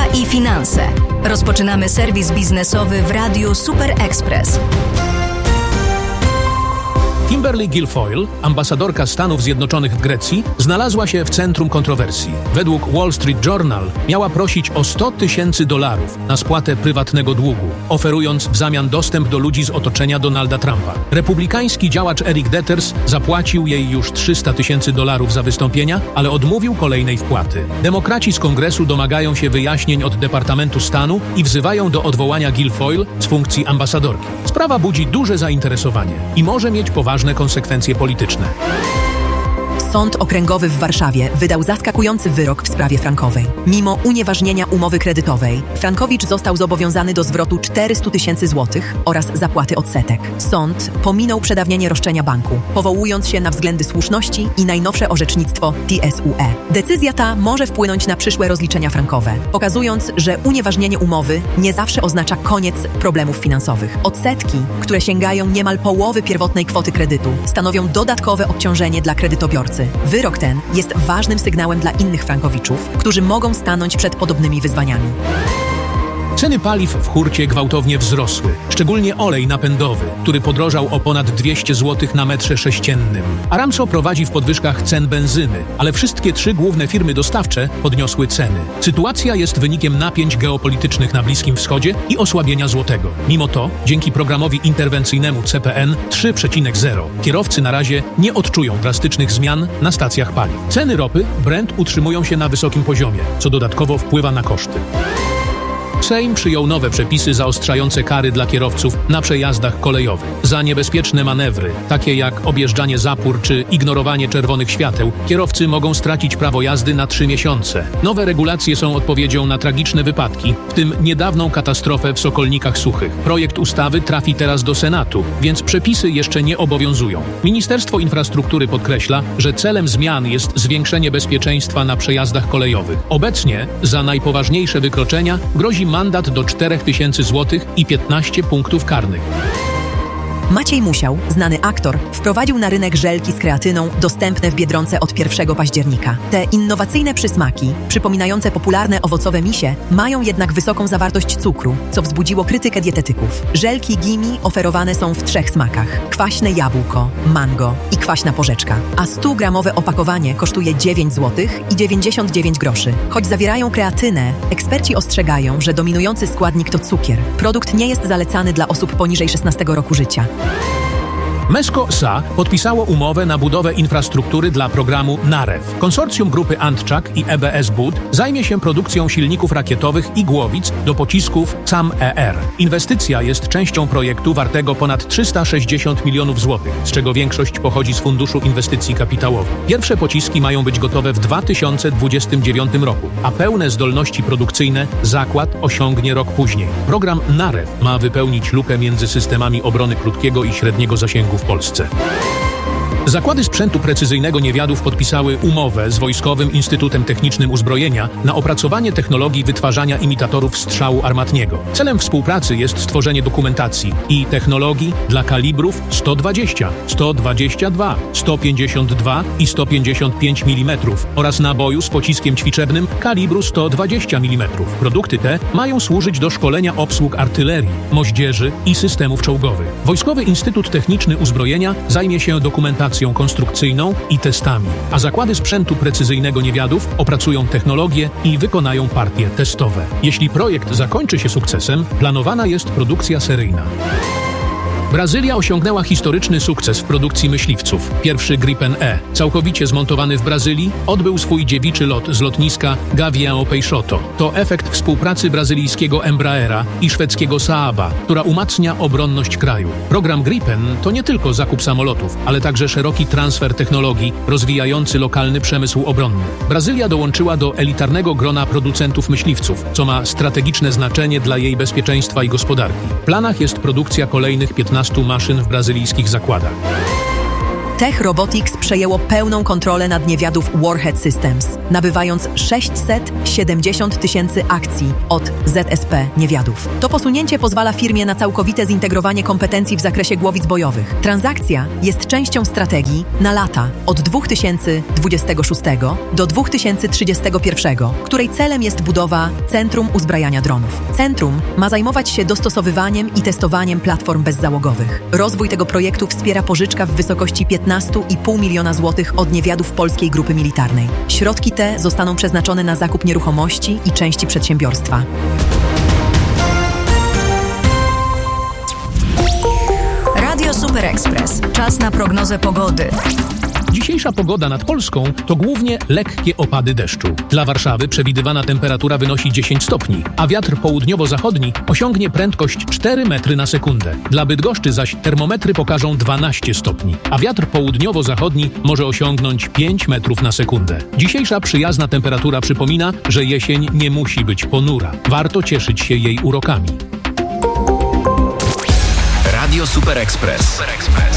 i finanse. Rozpoczynamy serwis biznesowy w Radiu Super Express. Kimberly Guilfoyle, ambasadorka Stanów Zjednoczonych w Grecji, znalazła się w centrum kontrowersji. Według Wall Street Journal miała prosić o $100,000 na spłatę prywatnego długu, oferując w zamian dostęp do ludzi z otoczenia Donalda Trumpa. Republikański działacz Eric Deters zapłacił jej już $300,000 za wystąpienia, ale odmówił kolejnej wpłaty. Demokraci z Kongresu domagają się wyjaśnień od Departamentu Stanu i wzywają do odwołania Guilfoyle z funkcji ambasadorki. Sprawa budzi duże zainteresowanie i może mieć poważne konsekwencje polityczne. Sąd Okręgowy w Warszawie wydał zaskakujący wyrok w sprawie frankowej. Mimo unieważnienia umowy kredytowej, Frankowicz został zobowiązany do zwrotu $400,000 oraz zapłaty odsetek. Sąd pominął przedawnienie roszczenia banku, powołując się na względy słuszności i najnowsze orzecznictwo TSUE. Decyzja ta może wpłynąć na przyszłe rozliczenia frankowe, pokazując, że unieważnienie umowy nie zawsze oznacza koniec problemów finansowych. Odsetki, które sięgają niemal połowy pierwotnej kwoty kredytu, stanowią dodatkowe obciążenie dla kredytobiorcy. Wyrok ten jest ważnym sygnałem dla innych frankowiczów, którzy mogą stanąć przed podobnymi wyzwaniami. Ceny paliw w hurcie gwałtownie wzrosły, szczególnie olej napędowy, który podrożał o ponad 200 zł na metrze sześciennym. Aramco prowadzi w podwyżkach cen benzyny, ale wszystkie 3 główne firmy dostawcze podniosły ceny. Sytuacja jest wynikiem napięć geopolitycznych na Bliskim Wschodzie i osłabienia złotego. Mimo to, dzięki programowi interwencyjnemu CPN 3.0, kierowcy na razie nie odczują drastycznych zmian na stacjach paliw. Ceny ropy Brent utrzymują się na wysokim poziomie, co dodatkowo wpływa na koszty. Sejm przyjął nowe przepisy zaostrzające kary dla kierowców na przejazdach kolejowych. Za niebezpieczne manewry, takie jak objeżdżanie zapór czy ignorowanie czerwonych świateł, kierowcy mogą stracić prawo jazdy na 3 miesiące. Nowe regulacje są odpowiedzią na tragiczne wypadki, w tym niedawną katastrofę w Sokolnikach Suchych. Projekt ustawy trafi teraz do Senatu, więc przepisy jeszcze nie obowiązują. Ministerstwo Infrastruktury podkreśla, że celem zmian jest zwiększenie bezpieczeństwa na przejazdach kolejowych. Obecnie za najpoważniejsze wykroczenia grozi mandat do 4,000 zł i 15 punktów karnych. Maciej Musiał, znany aktor, wprowadził na rynek żelki z kreatyną dostępne w Biedronce od 1 października. Te innowacyjne przysmaki, przypominające popularne owocowe misie, mają jednak wysoką zawartość cukru, co wzbudziło krytykę dietetyków. Żelki Gimi oferowane są w 3 smakach: kwaśne jabłko, mango i kwaśna porzeczka, a 100-gramowe opakowanie kosztuje 9 zł i 99 groszy. Choć zawierają kreatynę, eksperci ostrzegają, że dominujący składnik to cukier. Produkt nie jest zalecany dla osób poniżej 16 roku życia. Mesco S.A. podpisało umowę na budowę infrastruktury dla programu NAREW. Konsorcjum grupy Antczak i EBS Bud zajmie się produkcją silników rakietowych i głowic do pocisków SAM-ER. Inwestycja jest częścią projektu wartego ponad 360 milionów złotych, z czego większość pochodzi z Funduszu Inwestycji Kapitałowych. Pierwsze pociski mają być gotowe w 2029 roku, a pełne zdolności produkcyjne zakład osiągnie rok później. Program NAREW ma wypełnić lukę między systemami obrony krótkiego i średniego zasięgu w Polsce. Zakłady sprzętu precyzyjnego Niewiadów podpisały umowę z Wojskowym Instytutem Technicznym Uzbrojenia na opracowanie technologii wytwarzania imitatorów strzału armatniego. Celem współpracy jest stworzenie dokumentacji i technologii dla kalibrów 120, 122, 152 i 155 mm oraz naboju z pociskiem ćwiczebnym kalibru 120 mm. Produkty te mają służyć do szkolenia obsług artylerii, moździerzy i systemów czołgowych. Wojskowy Instytut Techniczny Uzbrojenia zajmie się dokumentacją konstrukcyjną i testami, a zakłady sprzętu precyzyjnego Niewiadów opracują technologię i wykonają partie testowe. Jeśli projekt zakończy się sukcesem, planowana jest produkcja seryjna. Brazylia osiągnęła historyczny sukces w produkcji myśliwców. Pierwszy Gripen E, całkowicie zmontowany w Brazylii, odbył swój dziewiczy lot z lotniska Gavião Peixoto. To efekt współpracy brazylijskiego Embraera i szwedzkiego Saaba, która umacnia obronność kraju. Program Gripen to nie tylko zakup samolotów, ale także szeroki transfer technologii rozwijający lokalny przemysł obronny. Brazylia dołączyła do elitarnego grona producentów myśliwców, co ma strategiczne znaczenie dla jej bezpieczeństwa i gospodarki. W planach jest produkcja kolejnych 15 maszyn w brazylijskich zakładach. Tech Robotics przejęło pełną kontrolę nad Niewiadów Warhead Systems, nabywając 670 000 akcji od ZSP Niewiadów. To posunięcie pozwala firmie na całkowite zintegrowanie kompetencji w zakresie głowic bojowych. Transakcja jest częścią strategii na lata od 2026 do 2031, której celem jest budowa Centrum Uzbrajania Dronów. Centrum ma zajmować się dostosowywaniem i testowaniem platform bezzałogowych. Rozwój tego projektu wspiera pożyczka w wysokości 15,5 miliona złotych od Niewiadów Polskiej Grupy Militarnej. Środki te zostaną przeznaczone na zakup nieruchomości i części przedsiębiorstwa. Radio Super Express. Czas na prognozę pogody. Dzisiejsza pogoda nad Polską to głównie lekkie opady deszczu. Dla Warszawy przewidywana temperatura wynosi 10 stopni, a wiatr południowo-zachodni osiągnie prędkość 4 metry na sekundę. Dla Bydgoszczy zaś termometry pokażą 12 stopni, a wiatr południowo-zachodni może osiągnąć 5 metrów na sekundę. Dzisiejsza przyjazna temperatura przypomina, że jesień nie musi być ponura. Warto cieszyć się jej urokami. Radio Super Express.